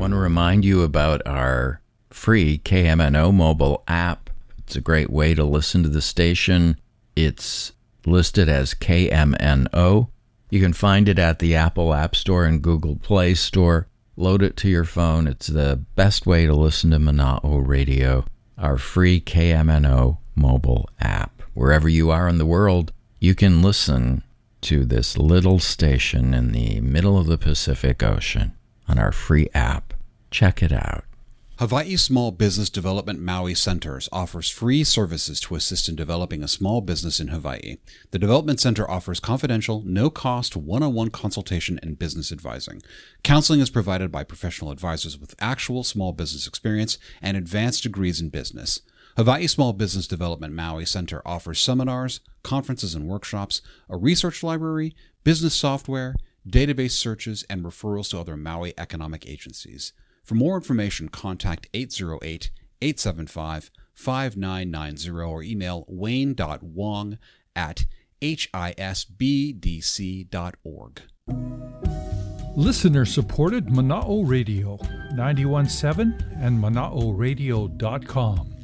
want to remind you about our free KMNO mobile app. It's a great way to listen to the station. It's listed as KMNO. You can find it at the Apple App Store and Google Play Store. Load it to your phone. It's the best way to listen to Mana'o Radio, our free KMNO mobile app. Wherever you are in the world, you can listen to this little station in the middle of the Pacific Ocean on our free app. Check it out. Hawaii Small Business Development Maui Centers offers free services to assist in developing a small business in Hawaii. The Development Center offers confidential, no-cost, one-on-one consultation and business advising. Counseling is provided by professional advisors with actual small business experience and advanced degrees in business. Hawaii Small Business Development Maui Center offers seminars, conferences and workshops, a research library, business software, database searches, and referrals to other Maui economic agencies. For more information, contact 808-875-5990 or email wayne.wong@hisbdc.org. Listener-supported Mana'o Radio, 91.7 and Mana'oRadio.com.